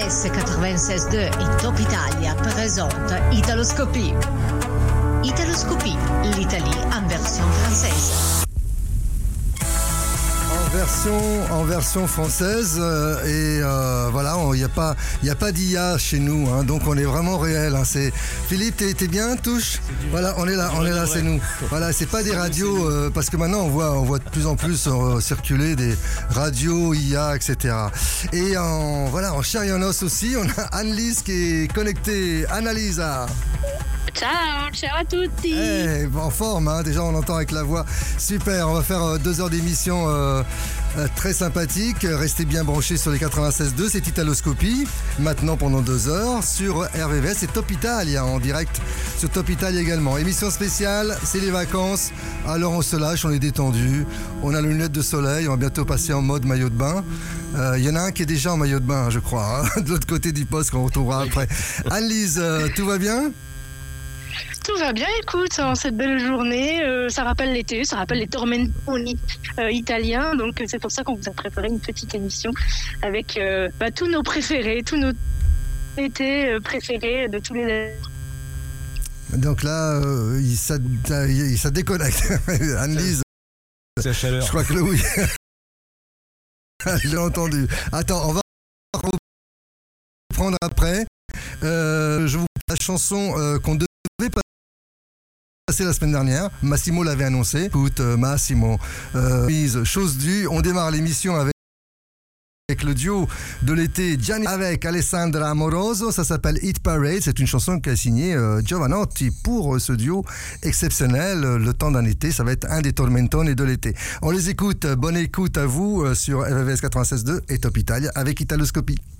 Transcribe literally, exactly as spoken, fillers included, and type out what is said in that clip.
S quatre-vingt-seize deux et Top Italia présentent Italoscopie. Italoscopie, l'Italie en version française. En version, en version française euh, et euh, voilà, il n'y a pas, il a pas d'I A chez nous, hein, donc on est vraiment réel. Hein, c'est Philippe, t'es, t'es bien, touche. Voilà, on est là, on est là, c'est nous. Voilà, c'est pas des radios euh, parce que maintenant on voit, on voit de plus en plus euh, circuler des radios I A, et cetera. Et en voilà, en chair et en os aussi, on a Annelise qui est connectée. Annalisa. Ciao, ciao à tutti. Hey, en forme, hein, déjà on entend avec la voix. Super, on va faire euh, deux heures d'émission euh, euh, très sympathique. Restez bien branchés sur les quatre-vingt-seize deux, c'est Italoscopie. Maintenant pendant deux heures sur R V V S et Top Italia en direct sur Top Italia également. Émission spéciale, c'est les vacances. Alors on se lâche, on est détendu. On a les lunettes de soleil, on va bientôt passer en mode maillot de bain. Il euh, y en a un qui est déjà en maillot de bain, je crois, hein, de l'autre côté du poste qu'on retrouvera après. Annelise, euh, tout va bien ? Tout va bien, écoute, en cette belle journée, euh, ça rappelle l'été, ça rappelle les tormentoni euh, italiens, donc c'est pour ça qu'on vous a préparé une petite émission avec euh, bah, tous nos préférés, tous nos étés euh, préférés de tous les... Donc là, euh, il, ça, il, ça déconnecte. Annelise, c'est la chaleur. Je crois que le oui. J'ai entendu. Attends, on va reprendre après. Euh, je vous la chanson euh, qu'on devait passer la semaine dernière. Massimo l'avait annoncé. Écoute, euh, Massimo, euh, chose due. On démarre l'émission avec avec le duo de l'été Gianni avec Alessandra Amoroso, ça s'appelle Hit Parade, c'est une chanson qu'a signée euh, Giovanotti pour euh, ce duo exceptionnel, euh, le temps d'un été, ça va être un des tormentoni de l'été. On les écoute, bonne écoute à vous euh, sur R V V S quatre-vingt-seize deux et Top Italia avec Italoscopie.